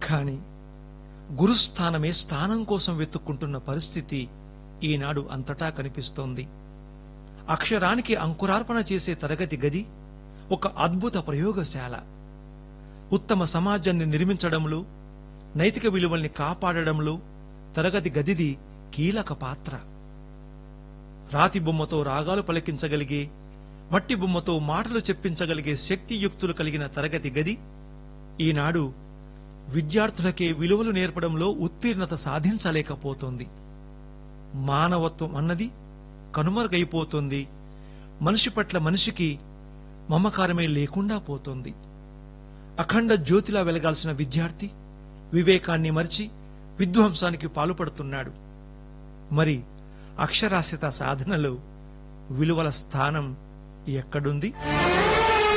కాని గురుస్థానమే స్థానం కోసం వెతుక్కుంటున్న పరిస్థితి ఈనాడు అంతటా కనిపిస్తోంది. అక్షరానికి అంకురార్పణ చేసే తరగతి గది ఒక అద్భుత ప్రయోగశాల. ఉత్తమ సమాజాన్ని నిర్మించడంలో, నైతిక విలువల్ని కాపాడడంలో తరగతి గదిది కీలక పాత్ర. రాతి బొమ్మతో రాగాలు పలికించగలిగే, మట్టి బొమ్మతో మాటలు చెప్పించగలిగే శక్తియుక్తులు కలిగిన తరగతి గది ఈనాడు విద్యార్థులకే విలువలు నేర్పడంలో ఉత్తీర్ణత సాధించలేకపోతోంది. మానవత్వం అన్నది కనుమరుగైపోతోంది. మనిషి పట్ల మనిషికి మమకారమే లేకుండా పోతోంది. అఖండ జ్యోతిలా వెలగాల్సిన విద్యార్థి వివేకాన్ని మరిచి విధ్వంసానికి పాల్పడుతున్నాడు. మరి అక్షరాస్యత సాధనలో విలువల స్థానం ఎక్కడుంది?